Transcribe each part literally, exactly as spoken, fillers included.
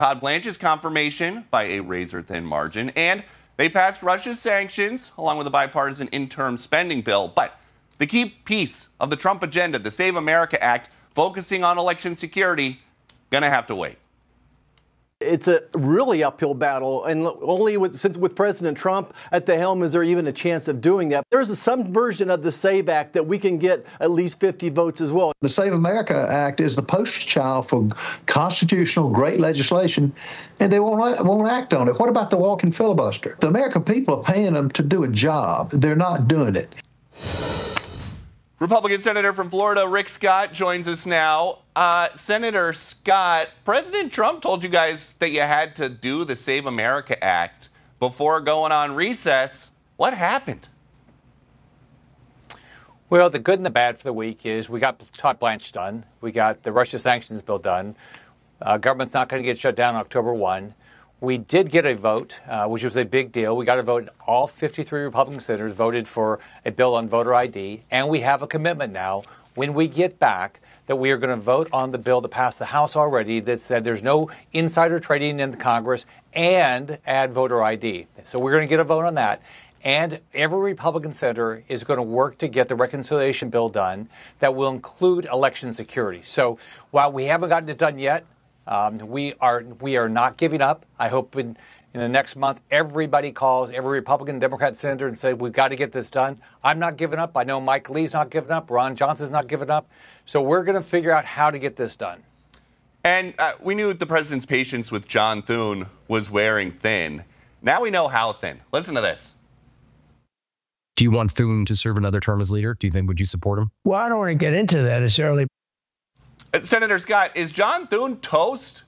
Todd Blanche's confirmation by a razor-thin margin, and they passed Russia's sanctions along with a bipartisan interim spending bill. But the key piece of the Trump agenda, the Save America Act, focusing on election security, gonna have to wait. It's a really uphill battle, and only with, since with President Trump at the helm is there even a chance of doing that. There's a, some version of the SAVE Act that we can get at least fifty votes as well. The Save America Act is the poster child for constitutional great legislation, and they won't, won't act on it. What about the walking filibuster? The American people are paying them to do a job. They're not doing it. Republican Senator from Florida, Rick Scott, joins us now. Uh, Senator Scott, President Trump told you guys that you had to do the Save America Act before going on recess. What happened? Well, the good and the bad for the week is we got Todd Blanche done. We got the Russia sanctions bill done. Uh, government's not going to get shut down October first. We did get a vote, uh, which was a big deal. We got a vote. All fifty-three Republican senators voted for a bill on voter I D. And we have a commitment now, when we get back, that we are going to vote on the bill that passed the House already that said there's no insider trading in the Congress and add voter I D. So we're going to get a vote on that. And every Republican senator is going to work to get the reconciliation bill done that will include election security. So while we haven't gotten it done yet, Um, we are we are not giving up. I hope in, in the next month everybody calls, every Republican, Democrat senator, and say we've got to get this done. I'm not giving up. I know Mike Lee's not giving up. Ron Johnson's not giving up. So we're going to figure out how to get this done. And uh, we knew the president's patience with John Thune was wearing thin. Now we know how thin. Listen to this. Do you want Thune to serve another term as leader? Do you think, would you support him? Well, I don't want to get into that necessarily. Senator Scott, is John Thune toast?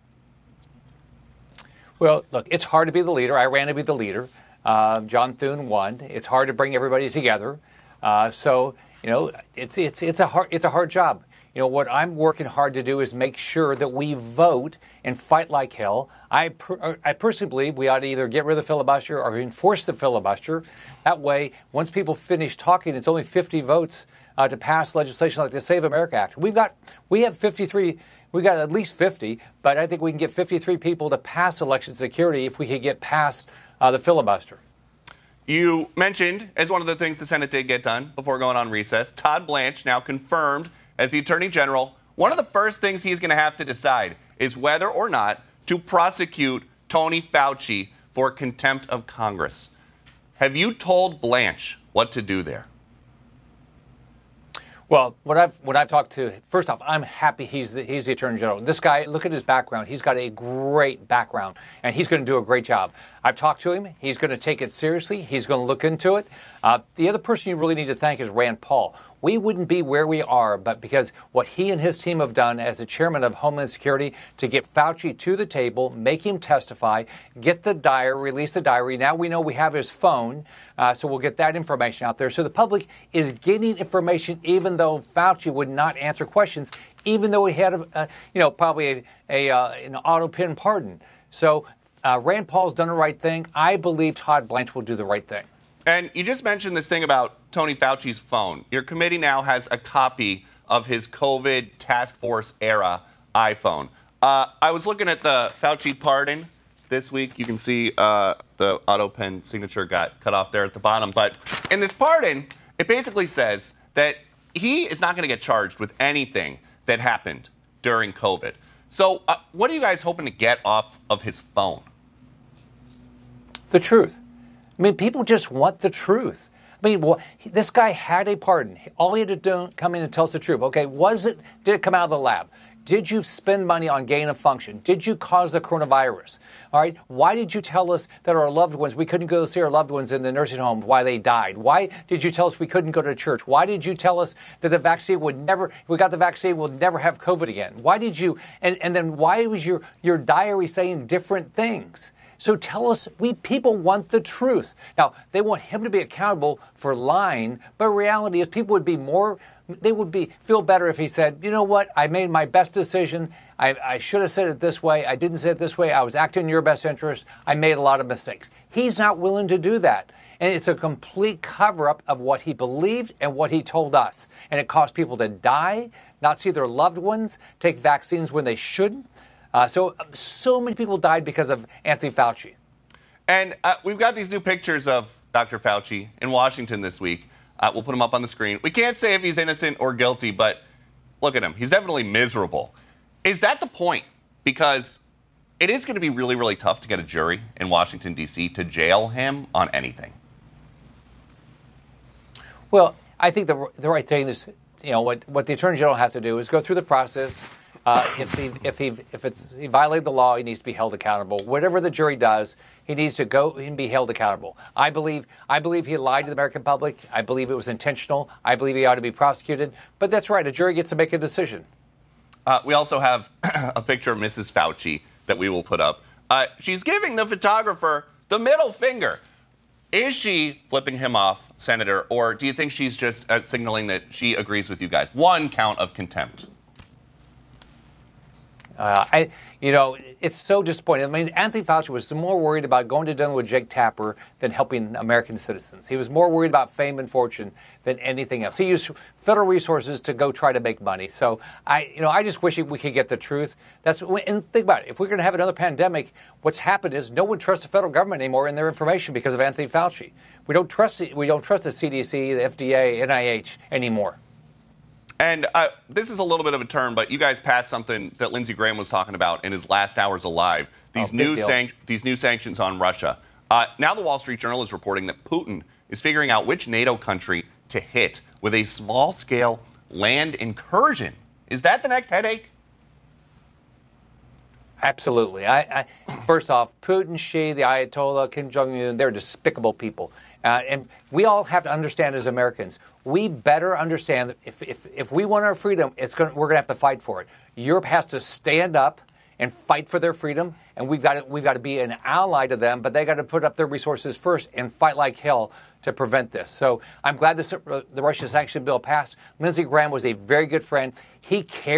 Well, look, it's hard to be the leader. I ran to be the leader. Uh, John Thune won. It's hard to bring everybody together. Uh, so, you know, it's it's it's a hard it's a hard job. You know, what I'm working hard to do is make sure that we vote and fight like hell. I per, I personally believe we ought to either get rid of the filibuster or enforce the filibuster. That way, once people finish talking, it's only fifty votes Uh, to pass legislation like the Save America Act. We've got, we have fifty-three, we got at least fifty, but I think we can get fifty-three people to pass election security if we could get past uh, the filibuster. You mentioned, as one of the things the Senate did get done before going on recess, Todd Blanche now confirmed as the Attorney General. One of the first things he's going to have to decide is whether or not to prosecute Tony Fauci for contempt of Congress. Have you told Blanche what to do there? Well, what I've what I've talked to, first off, I'm happy he's the, he's the Attorney General. This guy, look at his background. He's got a great background, and he's going to do a great job. I've talked to him. He's going to take it seriously. He's going to look into it. Uh, the other person you really need to thank is Rand Paul. We wouldn't be where we are, but because what he and his team have done as the chairman of Homeland Security to get Fauci to the table, make him testify, get the diary, release the diary. Now we know we have his phone, uh, so we'll get that information out there. So the public is getting information, even though Fauci would not answer questions, even though he had, a, a you know, probably a, a uh, an auto pin pardon. So uh, Rand Paul's done the right thing. I believe Todd Blanche will do the right thing. And you just mentioned this thing about Tony Fauci's phone. Your committee now has a copy of his COVID task force era iPhone. Uh, I was looking at the Fauci pardon this week. You can see uh, the auto pen signature got cut off there at the bottom. But in this pardon, it basically says that he is not going to get charged with anything that happened during COVID. So uh, what are you guys hoping to get off of his phone? The truth. I mean, people just want the truth. I mean, well, this guy had a pardon. All he had to do, come in and tell us the truth. Okay, was it, did it come out of the lab? Did you spend money on gain of function? Did you cause the coronavirus? All right, why did you tell us that our loved ones, we couldn't go see our loved ones in the nursing home, why they died? Why did you tell us we couldn't go to church? Why did you tell us that the vaccine would never, if we got the vaccine, we'll never have COVID again? Why did you, and, and then why was your, your diary saying different things? So tell us, we people want the truth. Now, they want him to be accountable for lying, but reality is people would be more, they would be feel better if he said, you know what, I made my best decision. I, I should have said it this way. I didn't say it this way. I was acting in your best interest. I made a lot of mistakes. He's not willing to do that. And it's a complete cover-up of what he believed and what he told us. And it caused people to die, not see their loved ones, take vaccines when they shouldn't. Uh, so, so many people died because of Anthony Fauci. And uh, we've got these new pictures of Doctor Fauci in Washington this week. Uh, we'll put them up on the screen. We can't say if he's innocent or guilty, but look at him. He's definitely miserable. Is that the point? Because it is going to be really, really tough to get a jury in Washington, D C to jail him on anything. Well, I think the, the right thing is, you know, what, what the Attorney General has to do is go through the process. Uh, if he if he if it's he violated the law, he needs to be held accountable. Whatever the jury does, he needs to go and be held accountable. I believe I believe he lied to the American public. I believe it was intentional. I believe he ought to be prosecuted. But that's right, a jury gets to make a decision. Uh, we also have a picture of Missus Fauci that we will put up. Uh, she's giving the photographer the middle finger. Is she flipping him off, Senator, or do you think she's just uh, signaling that she agrees with you guys? One count of contempt. Uh, I, you know, it's so disappointing. I mean, Anthony Fauci was more worried about going to dinner with Jake Tapper than helping American citizens. He was more worried about fame and fortune than anything else. He used federal resources to go try to make money. So I, you know, I just wish we could get the truth. That's and think about it. If we're going to have another pandemic, what's happened is no one trusts the federal government anymore in their information because of Anthony Fauci. We don't trust we don't trust the C D C, the F D A, N I H anymore. And uh, this is a little bit of a turn, but you guys passed something that Lindsey Graham was talking about in his last hours alive. These oh, new san- these new sanctions on Russia. Uh, now the Wall Street Journal is reporting that Putin is figuring out which NATO country to hit with a small-scale land incursion. Is that the next headache? Absolutely. I, I, first off, Putin, Xi, the Ayatollah, Kim Jong-un, they're despicable people. Uh, and we all have to understand as Americans, we better understand that if, if, if we want our freedom, it's gonna, we're going to have to fight for it. Europe has to stand up and fight for their freedom, and we've got to, we've got to be an ally to them, but they got to put up their resources first and fight like hell to prevent this. So I'm glad this, uh, the Russia sanction bill passed. Lindsey Graham was a very good friend. He cared.